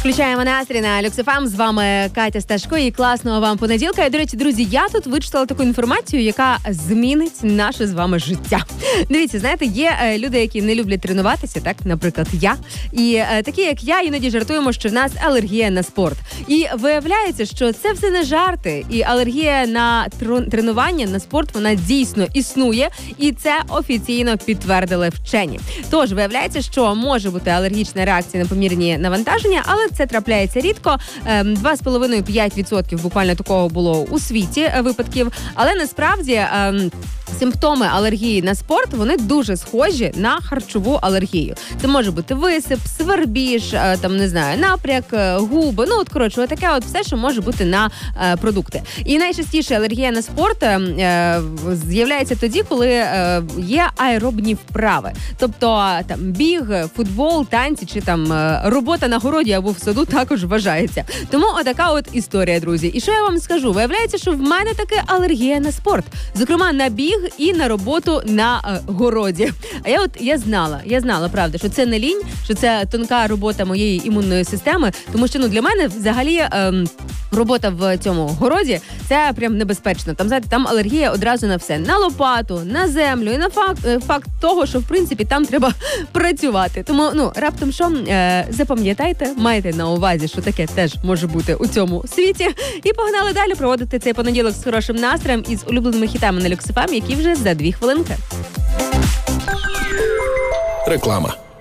Включаємо настрій на Люкс ФМ. З вами Катя Сташко і класного вам понеділка. І, до речі, друзі, я тут вичитала таку інформацію, яка змінить наше з вами життя. Дивіться, знаєте, є люди, які не люблять тренуватися, так, наприклад, я. І такі, як я, іноді жартуємо, що в нас алергія на спорт. І виявляється, що це все не жарти. І алергія на тренування, на спорт, вона дійсно існує. І це офіційно підтвердили вчені. Тож, виявляється, що може бути алергічна реакція на помірні навантаження, але це трапляється рідко. 2,5-5% буквально такого було у світі випадків. Але насправді симптоми алергії на спорт, вони дуже схожі на харчову алергію. Це може бути висип, свербіж, там, не знаю, напряк, губи. Ну, от, коротше, отаке от все, що може бути на продукти. І найчастіше алергія на спорт з'являється тоді, коли є аеробні вправи. Тобто, там, біг, футбол, танці чи там робота на городі або в саду також вважається. Тому отака от історія, друзі. І що я вам скажу? Виявляється, що в мене таки алергія на спорт. Зокрема, на біг і на роботу на городі. А я знала, правда, що це не лінь, що це тонка робота моєї імунної системи, тому що, для мене взагалі робота в цьому городі – це прям небезпечно. Там, знаєте, там алергія одразу на все. На лопату, на землю і на факт того, що, в принципі, там треба працювати. Тому, раптом що, запам'ятайте, майте на увазі, що таке теж може бути у цьому світі. І погнали далі проводити цей понеділок з хорошим настроєм і з улюбленими хітами на Люкс ФМ, які вже за 2 хвилинки. Реклама.